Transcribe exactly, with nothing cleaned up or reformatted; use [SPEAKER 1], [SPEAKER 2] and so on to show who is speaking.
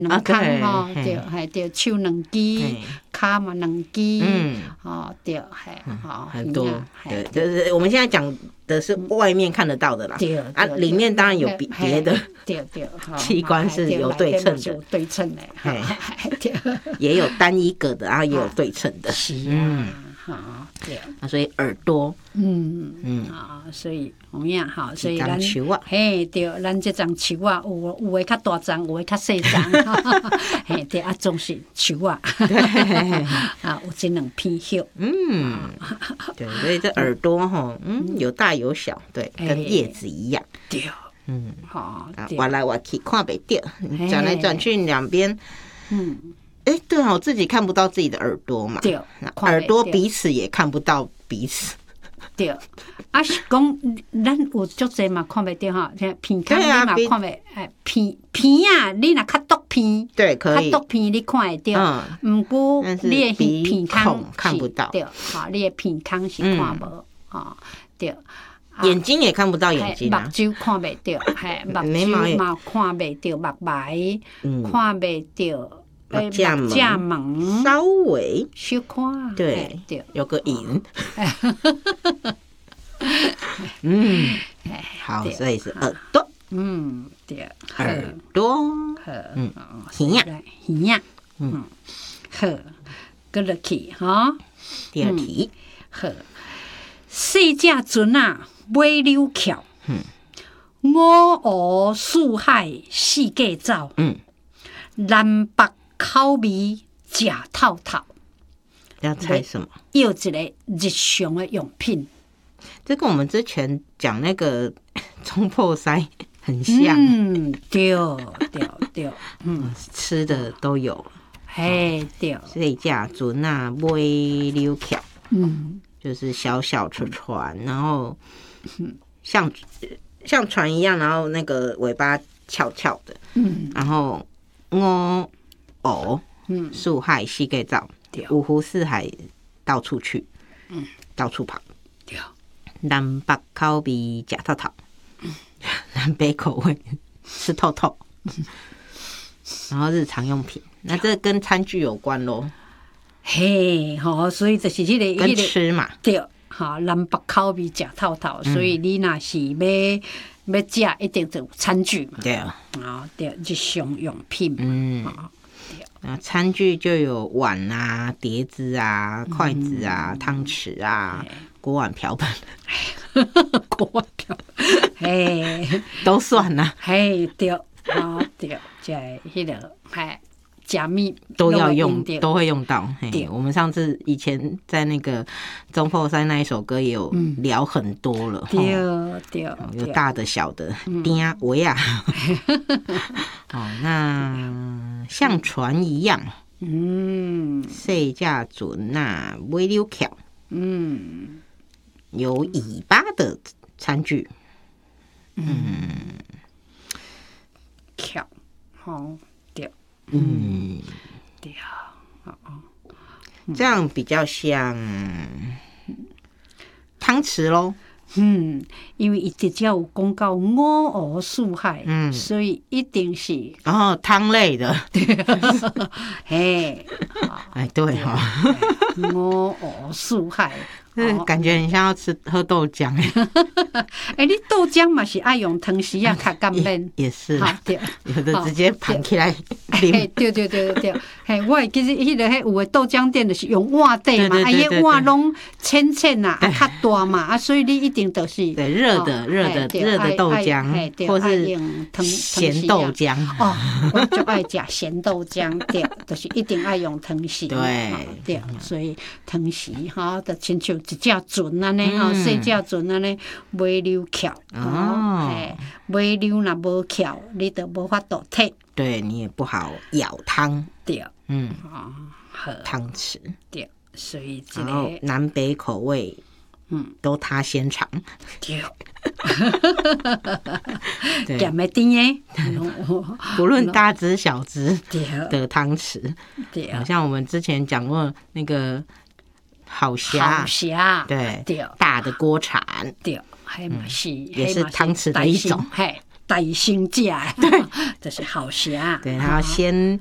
[SPEAKER 1] 两空吼，对，嘿，对，手两支，脚嘛两支，嗯，哦，对，嘿，好，
[SPEAKER 2] 很多，对，就是我们现在讲的是外面看得到的啦，
[SPEAKER 1] 对，
[SPEAKER 2] 啊，里面当然有别别的，
[SPEAKER 1] 对对，
[SPEAKER 2] 器官是有对称的，
[SPEAKER 1] 有对称的，
[SPEAKER 2] 对，也有单一个的，然后也有对称的，
[SPEAKER 1] 嗯。好，对，
[SPEAKER 2] 啊，所以耳朵，
[SPEAKER 1] 嗯嗯，啊，所以有影哈，所以咱
[SPEAKER 2] 手啊，
[SPEAKER 1] 嘿，对，咱这张手啊，有有诶较大张，有诶较细张，嘿，对啊，总是手啊，啊，有这两片叶，
[SPEAKER 2] 嗯，对，所以这耳朵哈，嗯，有大有小，对，跟叶子一样，
[SPEAKER 1] 对，
[SPEAKER 2] 嗯，
[SPEAKER 1] 好，
[SPEAKER 2] 歪来歪去看不到，转来转去两边，嗯。哎，对啊，我自己看不到自己的耳朵嘛，
[SPEAKER 1] 对，
[SPEAKER 2] 耳朵彼此也看不到彼此，
[SPEAKER 1] 对。啊是讲，咱有足侪嘛看不到哈，鼻孔你嘛看不，哎，鼻鼻啊，你若较毒鼻，
[SPEAKER 2] 对，可以，
[SPEAKER 1] 较毒鼻你看会到，嗯，不过你的鼻孔
[SPEAKER 2] 看不到，
[SPEAKER 1] 对，好，你的鼻孔是看无，哈，对。
[SPEAKER 2] 眼睛也看不到眼睛啊，
[SPEAKER 1] 目睭看不到，嘿，目睭嘛看不到，目白看不到。
[SPEAKER 2] 架门稍微
[SPEAKER 1] 小看，
[SPEAKER 2] 对，有个影。嗯，好，所以是耳朵。
[SPEAKER 1] 嗯，对，
[SPEAKER 2] 耳朵。嗯，耳呀，
[SPEAKER 1] 耳呀，嗯，好，搁落去哈。
[SPEAKER 2] 第二题，
[SPEAKER 1] 好，细只船啊，尾溜翘。嗯，五湖四海四界走。嗯，南北。口味食透透，
[SPEAKER 2] 要猜什么？
[SPEAKER 1] 要一个日常的用品，
[SPEAKER 2] 这跟我们之前讲那个中破塞很像。
[SPEAKER 1] 嗯，对对对，嗯，
[SPEAKER 2] 吃的都有。
[SPEAKER 1] 嘿，对，
[SPEAKER 2] 细只船啊，尾溜翘，
[SPEAKER 1] 嗯，
[SPEAKER 2] 就是小小的船，然后像像船一样，然后那个尾巴翘翘的，嗯，然后我。哦，嗯，四海四界走，五湖四海到处去，嗯，到处跑，对，南北口味吃透透，嗯，南北口味吃透透，然后日常用品，那这跟餐具有关咯，
[SPEAKER 1] 嘿，好，所以就是这个
[SPEAKER 2] 跟吃嘛，
[SPEAKER 1] 对，好，南北口味吃透透，所以你若是要要吃，一定就有餐具嘛，
[SPEAKER 2] 对啊，
[SPEAKER 1] 啊，对，日常用品，嗯。
[SPEAKER 2] 啊，餐具就有碗啊、碟子啊、筷子啊、汤匙啊、锅碗瓢盆，
[SPEAKER 1] 锅碗瓢盆，嘿，
[SPEAKER 2] 都算啦。
[SPEAKER 1] 嘿，对，啊对，在迄个嘿，加密
[SPEAKER 2] 都要用，都会用到。嘿，我们上次以前在那个中破塞那一首歌也有聊很多了。
[SPEAKER 1] 对对，
[SPEAKER 2] 有大的、小的，丁啊、围啊。哦，那像船一样，嗯，细只船啊，尾溜翘，嗯，有尾巴的餐具，嗯，
[SPEAKER 1] 翘，好，对，
[SPEAKER 2] 嗯，
[SPEAKER 1] 对啊，哦，
[SPEAKER 2] 这样比较像汤匙咯。
[SPEAKER 1] 嗯，因为伊直接有讲到五湖四海，嗯，所以一定是
[SPEAKER 2] 哦汤类的，
[SPEAKER 1] 嘿，
[SPEAKER 2] 哎对哈，
[SPEAKER 1] 五湖四海，
[SPEAKER 2] 嗯，感觉很像要吃喝豆浆哎，
[SPEAKER 1] 哎，你豆浆嘛是爱用汤匙啊，较干便，
[SPEAKER 2] 也是，对，有的直接盘起来，
[SPEAKER 1] 嘿，对对对对，嘿，我其实迄个迄有的豆浆店就是用碗底嘛，啊，伊碗拢浅浅啊，啊，较大嘛，啊，所以你一定。就是
[SPEAKER 2] 对热的热的热的豆浆，或是咸豆浆
[SPEAKER 1] 哦，我就爱吃咸豆浆，对，就是一定爱用汤匙，
[SPEAKER 2] 对
[SPEAKER 1] 对，所以汤匙哈，就亲像一只船安尼吼，细只船安尼尾溜翘哦，嘿，尾溜若无翘，你就无法度摕，
[SPEAKER 2] 对你也不好舀汤，
[SPEAKER 1] 对，嗯，
[SPEAKER 2] 好汤匙，
[SPEAKER 1] 对，所以这
[SPEAKER 2] 个南北口味。嗯，都他先尝。
[SPEAKER 1] 对，咸的甜的，
[SPEAKER 2] 不论大只小只的汤匙，
[SPEAKER 1] 对，
[SPEAKER 2] 好像我们之前讲过那个好虾，
[SPEAKER 1] 好虾，
[SPEAKER 2] 对，大的锅铲，
[SPEAKER 1] 对，还嘛是
[SPEAKER 2] 也是汤匙的一种，
[SPEAKER 1] 嘿， 大生者，对，就是好侠。
[SPEAKER 2] 对，然后先